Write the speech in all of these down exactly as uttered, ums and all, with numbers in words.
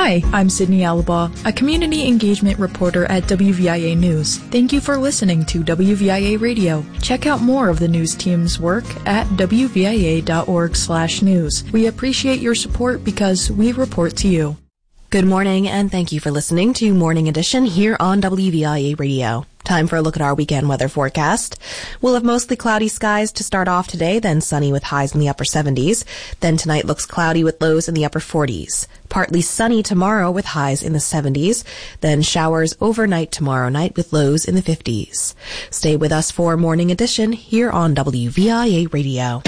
Hi, I'm Sydney Alaba, a community engagement reporter at W V I A News. Thank you for listening to W V I A Radio. Check out more of the news team's work at W V I A dot org slash news. We appreciate your support because we report to you. Good morning, and thank you for listening to Morning Edition here on W V I A Radio. Time for a look at our weekend weather forecast. We'll have mostly cloudy skies to start off today, then sunny with highs in the upper seventies. Then tonight looks cloudy with lows in the upper forties. Partly sunny tomorrow with highs in the seventies. Then showers overnight tomorrow night with lows in the fifties. Stay with us for Morning Edition here on W V I A Radio.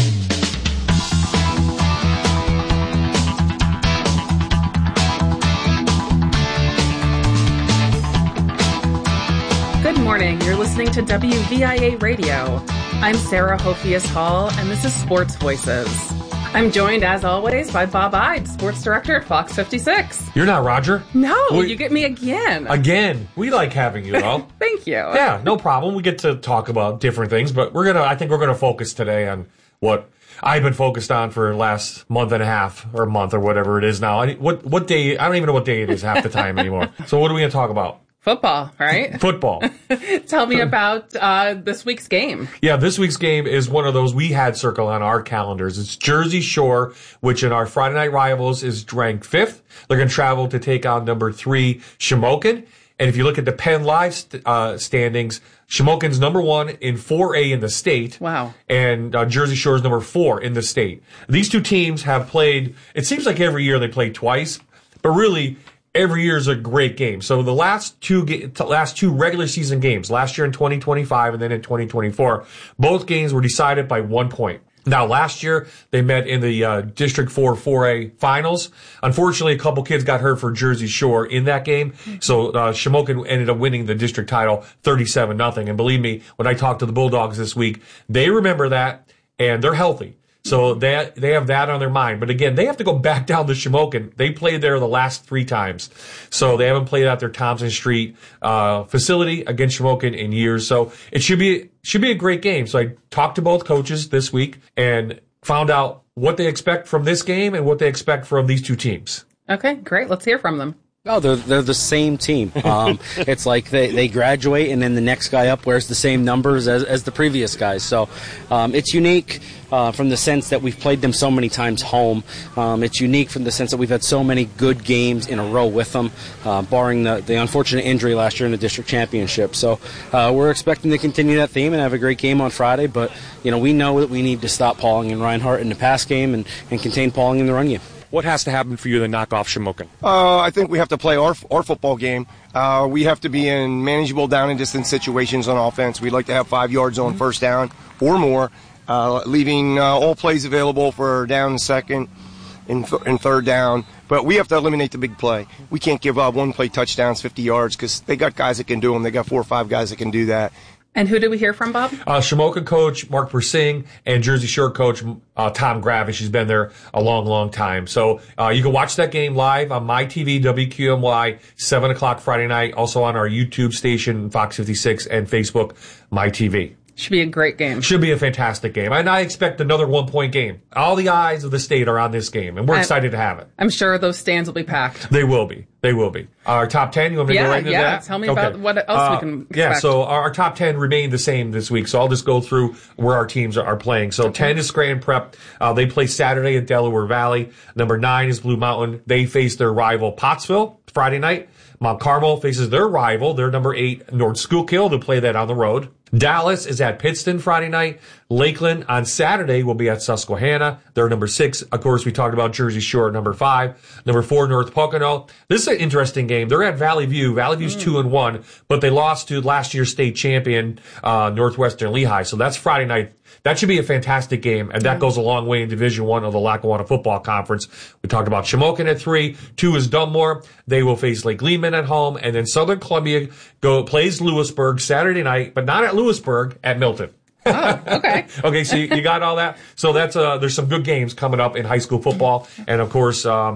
Good morning. You're listening to W V I A Radio. I'm Sarah Hofias Hall, and this is Sports Voices. I'm joined, as always, by Bob Ide, Sports Director at Fox fifty-six. You're not Roger. No, we, you get me again. Again. We like having you, though. Thank you. Yeah, no problem. We get to talk about different things, but we're gonna. I think we're gonna focus today on what I've been focused on for the last month and a half, or month, or whatever it is now. I, what what day? I don't even know what day it is half the time anymore. So what are we gonna talk about? Football, right? Football. Tell me about uh, this week's game. Yeah, this week's game is one of those we had circled on our calendars. It's Jersey Shore, which in our Friday night rivals is ranked fifth. They're going to travel to take on number three, Shamokin. And if you look at the Penn Live st- uh, standings, Shamokin's number one in four A in the state. Wow. And uh, Jersey Shore's number four in the state. These two teams have played, it seems like every year they play twice, but really, every year is a great game. So the last two ga- last two regular season games, last year in twenty twenty-five and then in twenty twenty-four, both games were decided by one point. Now, last year, they met in the uh, District four four A finals. Unfortunately, a couple kids got hurt for Jersey Shore in that game. So uh, Shamokin ended up winning the district title thirty-seven nothing. And believe me, when I talked to the Bulldogs this week, they remember that, and they're healthy. So they they have that on their mind. But again, they have to go back down to Shamokin. They played there the last three times. So they haven't played at their Thompson Street uh facility against Shamokin in years. So it should be should be a great game. So I talked to both coaches this week and found out what they expect from this game and what they expect from these two teams. Okay, great. Let's hear from them. Oh, they're they're the same team. Um, it's like they, they graduate, and then the next guy up wears the same numbers as, as the previous guys. So um, it's unique uh, from the sense that we've played them so many times home. Um, it's unique from the sense that we've had so many good games in a row with them, uh, barring the, the unfortunate injury last year in the district championship. So uh, we're expecting to continue that theme and have a great game on Friday. But you know, we know that we need to stop Pauling and Reinhardt in the pass game and, and contain Pauling in the run game. What has to happen for you to knock off Shamokin? Uh, I think we have to play our our football game. Uh, we have to be in manageable down and distance situations on offense. We'd like to have five yards on first down or more, uh, leaving uh, all plays available for down and second and, th- and third down. But we have to eliminate the big play. We can't give up one play touchdowns, fifty yards, because they got guys that can do them. They got four or five guys that can do that. And who did we hear from, Bob? Uh, Shamokin coach Mark Persing and Jersey Shore coach uh, Tom Gravish. He's been there a long, long time. So uh, you can watch that game live on my T V, W Q M Y, seven o'clock Friday night. Also on our YouTube station, Fox fifty-six, and Facebook, My T V. Should be a great game. Should be a fantastic game. And I expect another one-point game. All the eyes of the state are on this game, and we're I'm, excited to have it. I'm sure those stands will be packed. They will be. They will be. Our top ten, you want me to yeah, go right into yeah. that? Yeah, tell me okay. about what else uh, we can expect. Yeah, so our, our top ten remain the same this week, so I'll just go through where our teams are, are playing. So okay. ten is Scranton Prep. Uh, they play Saturday at Delaware Valley. Number nine is Blue Mountain. They face their rival Pottsville Friday night. Mount Carmel faces their rival, their number eight, North Schuylkill. They'll play that on the road. Dallas is at Pittston Friday night. Lakeland on Saturday will be at Susquehanna. They're number six. Of course, we talked about Jersey Shore, number five. Number four, North Pocono. This is an interesting game. They're at Valley View. Valley View's mm. two and one, but they lost to last year's state champion, uh, Northwestern Lehigh. So that's Friday night. That should be a fantastic game, and that goes a long way in Division One of the Lackawanna Football Conference. We talked about Shamokin at three. Two is Dunmore. They will face Lake Lehman at home, and then Southern Columbia go plays Lewisburg Saturday night, but not at Lewisburg, at Milton. Oh, okay. Okay, so you, you got all that. So that's uh, there's some good games coming up in high school football, and of course, um,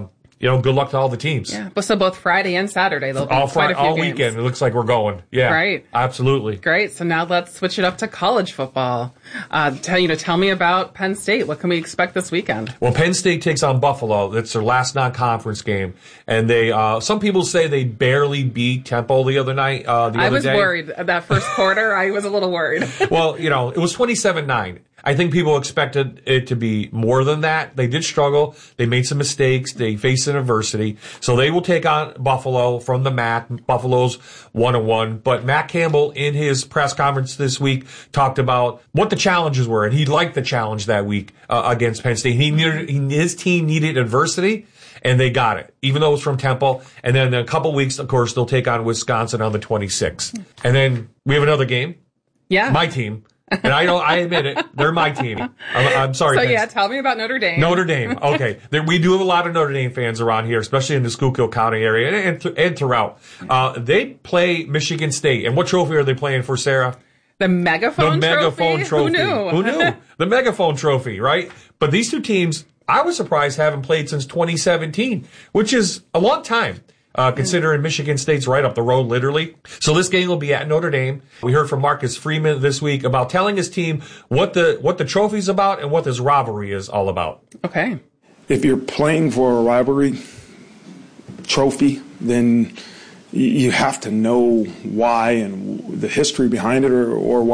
you know, good luck to all the teams. Yeah, but so both Friday and Saturday they'll be all quite a Friday, few all games. weekend. It looks like we're going. Yeah, Right. Absolutely. Great. So now let's switch it up to college football. Uh, tell you know, tell me about Penn State. What can we expect this weekend? Well, Penn State takes on Buffalo. That's their last non-conference game, and they. Uh, some people say they barely beat Temple the other night. Uh, the I other was day. worried that first quarter. I was a little worried. Well, you know, it was twenty-seven nine. I think people expected it to be more than that. They did struggle. They made some mistakes. They faced an adversity. So they will take on Buffalo from the M A C. Buffalo's one and one. But Matt Campbell, in his press conference this week, talked about what the challenges were, and he liked the challenge that week uh, against Penn State. He needed, he, his team needed adversity, and they got it, even though it was from Temple. And then in a couple weeks, of course, they'll take on Wisconsin on the twenty-sixth. And then we have another game. Yeah. My team. And I don't, I admit it, they're my team. I'm, I'm sorry. So Penn yeah, tell me about Notre Dame. Notre Dame. Okay. There, we do have a lot of Notre Dame fans around here, especially in the Schuylkill County area and, and, th- and throughout. Uh, they play Michigan State. And what trophy are they playing for, Sarah? The megaphone The megaphone trophy. Who knew? Who knew? The megaphone trophy, right? But these two teams, I was surprised, haven't played since twenty seventeen, which is a long time. Uh, considering Michigan State's right up the road, literally. So this game will be at Notre Dame. We heard from Marcus Freeman this week about telling his team what the what the trophy's about and what this rivalry is all about. Okay. If you're playing for a rivalry trophy, then you have to know why and the history behind it, or, or why